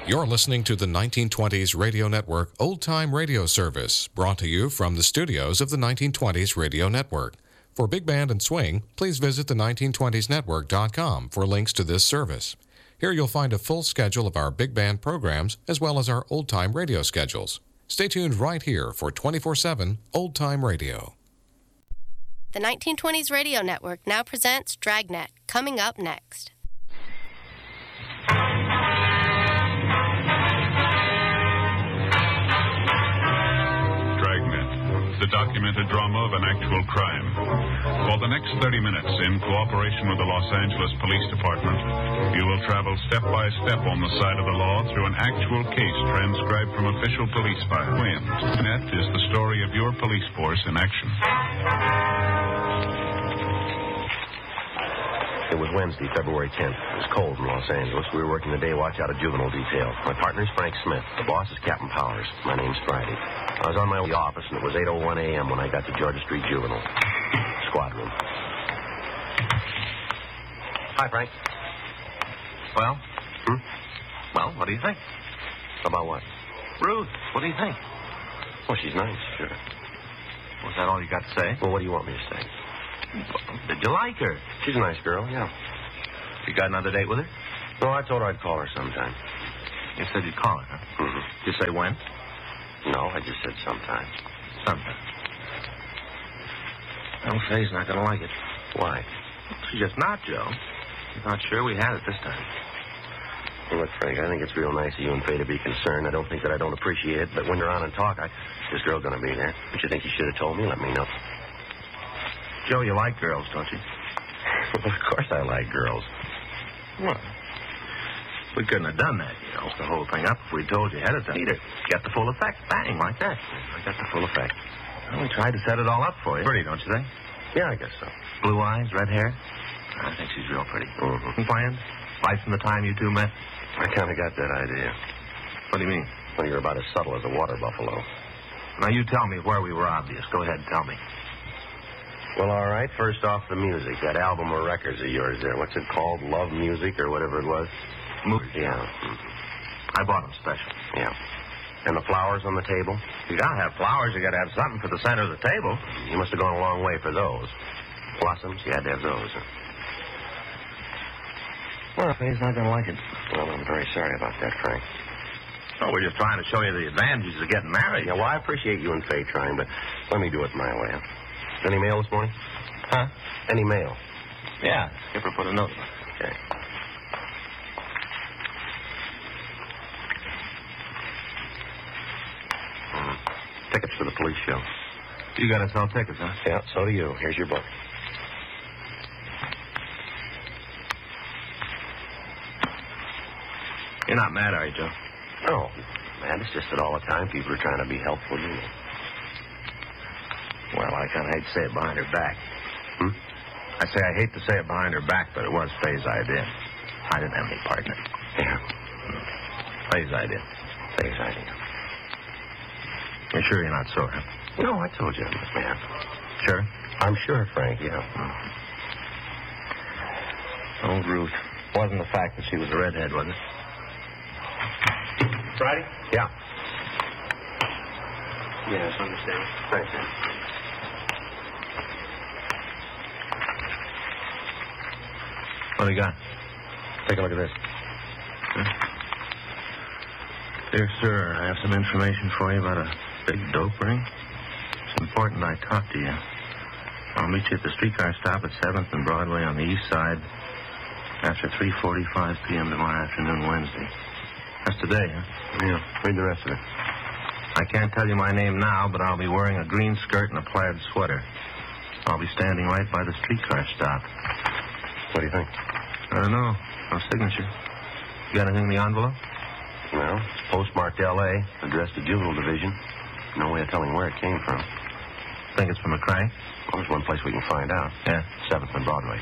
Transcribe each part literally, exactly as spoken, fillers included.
You're listening to the nineteen twenties Radio Network Old Time Radio Service, brought to you from the studios of the nineteen twenties Radio Network. For Big Band and Swing, please visit the nineteen twenties network dot com for links to this service. Here you'll find a full schedule of our big band programs as well as our old-time radio schedules. Stay tuned right here for twenty-four seven Old Time Radio. The nineteen twenties Radio Network now presents Dragnet, coming up next. The documented drama of an actual crime. For the next thirty minutes, in cooperation with the Los Angeles Police Department, you will travel step by step on the side of the law through an actual case transcribed from official police files. Dragnet is the story of your police force in action. It was Wednesday, February tenth. It was cold in Los Angeles. We were working the day watch out of juvenile detail. My partner's Frank Smith. The boss is Captain Powers. My name's Friday. I was on my way to the office, and it was eight oh one a.m. when I got to Georgia Street Juvenile. Squad room. Hi, Frank. Well? Hmm? Well, what do you think? About what? Ruth, what do you think? Oh, she's nice, sure. Was that all you got to say? Well, what do you want me to say? Did you like her? She's a nice girl, yeah. You got another date with her? No, I told her I'd call her sometime. You said you'd call her, huh? Mm-hmm. Did you say when? No, I just said sometime. Sometime. Well, Faye's not going to like it. Why? She's just not, Joe. I'm not sure we had it this time. Hey, look, Frank, I think it's real nice of you and Faye to be concerned. I don't think that I don't appreciate it, but when you're on and talk, I, this girl's going to be there. Don't you think you should have told me? Let me know. Joe, you like girls, don't you? Well, of course I like girls. What? We couldn't have done that, you know, the whole thing up if we told you ahead of time. Either get the full effect. Bang, like that. I got the full effect. Well, we tried to set it all up for you. Pretty, don't you think? Yeah, I guess so. Blue eyes, red hair? I think she's real pretty. Mm-hmm. And plans? Life from the time you two met? I kind of got that idea. What do you mean? Well, you're about as subtle as a water buffalo. Now, you tell me where we were obvious. Go ahead and tell me. Well, all right. First off, the music. That album of records of yours there. What's it called? Love Music or whatever it was? Music. Yeah. Mm-hmm. I bought them special. Yeah. And the flowers on the table? You gotta have flowers. You gotta have something for the center of the table. You must have gone a long way for those. Blossoms? You had to have those. Huh? Well, Faye's not gonna like it. Well, I'm very sorry about that, Frank. Oh, we're just trying to show you the advantages of getting married. Yeah, well, I appreciate you and Faye trying, but let me do it my way. Any mail this morning? Huh? Any mail? Yeah. Skipper put a note. Okay. Mm. Tickets for the police show. You gotta sell tickets, huh? Yeah, so do you. Here's your book. You're not mad, are you, Joe? No, man, it's just that all the time people are trying to be helpful, you know. Well, I kind of hate to say it behind her back. Hmm? I say I hate to say it behind her back, but it was Faye's idea. I didn't have any part in it. Yeah. Faye's idea. Faye's idea. You're sure you're not sore, huh? No, I told you, man. Sure? I'm sure, Frank, yeah. Hmm. Old Ruth. Wasn't the fact that she was a redhead, was it? Friday? Yeah. Yes, understand. Thanks, man. What do you got? Take a look at this. Huh? Dear sir, I have some information for you about a big dope ring. It's important I talk to you. I'll meet you at the streetcar stop at seventh and Broadway on the east side after three forty-five p.m. tomorrow afternoon, Wednesday. That's today, huh? Yeah. Read the rest of it. I can't tell you my name now, but I'll be wearing a green skirt and a plaid sweater. I'll be standing right by the streetcar stop. What do you think? I don't know. No signature. You got anything in the envelope? Well, it's postmarked L A, addressed to Juvenile Division. No way of telling where it came from. Think it's from McCrae? Well, there's one place we can find out. Yeah? seventh and Broadway.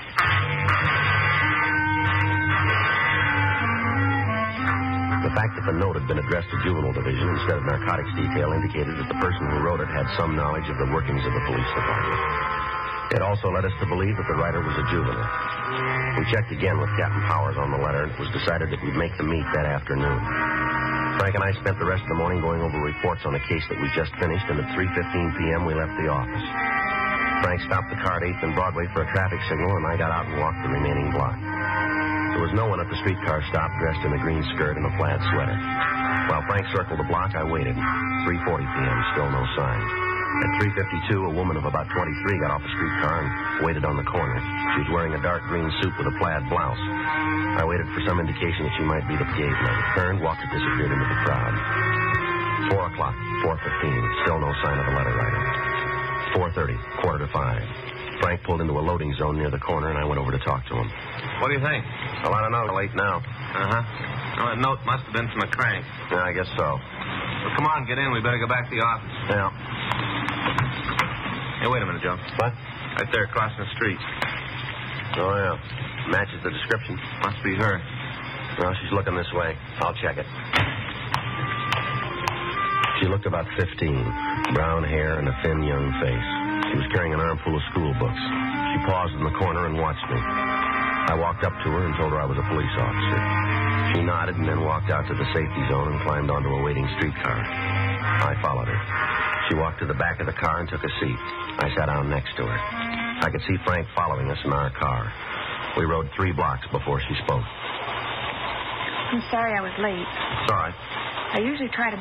The fact that the note had been addressed to Juvenile Division instead of Narcotics Detail indicated that the person who wrote it had some knowledge of the workings of the police department. It also led us to believe that the writer was a juvenile. We checked again with Captain Powers on the letter, and it was decided that we'd make the meet that afternoon. Frank and I spent the rest of the morning going over reports on a case that we just finished, and at three fifteen p.m. we left the office. Frank stopped the car at eighth and Broadway for a traffic signal, and I got out and walked the remaining block. There was no one at the streetcar stop dressed in a green skirt and a plaid sweater. While Frank circled the block, I waited. three forty p.m., still no sign. At three fifty-two, a woman of about twenty-three got off a streetcar and waited on the corner. She was wearing a dark green suit with a plaid blouse. I waited for some indication that she might be the pavement. Turned, walked, and disappeared into the crowd. Four o'clock, four fifteen, still no sign of the letter writer. four thirty, quarter to five. Frank pulled into a loading zone near the corner, and I went over to talk to him. What do you think? Well, I don't know. Late now. Uh-huh. Well, that note must have been from a crank. Yeah, I guess so. Well, come on, get in. We better go back to the office. Yeah. Hey, wait a minute, Joe. What? Right there, crossing the street. Oh, yeah. Matches the description. Must be her. Well, she's looking this way. I'll check it. She looked about fifteen. Brown hair and a thin, young face. She was carrying an armful of school books. She paused in the corner and watched me. I walked up to her and told her I was a police officer. She nodded and then walked out to the safety zone and climbed onto a waiting streetcar. I followed her. She walked to the back of the car and took a seat. I sat down next to her. I could see Frank following us in our car. We rode three blocks before she spoke. I'm sorry I was late. It's all right. I usually try to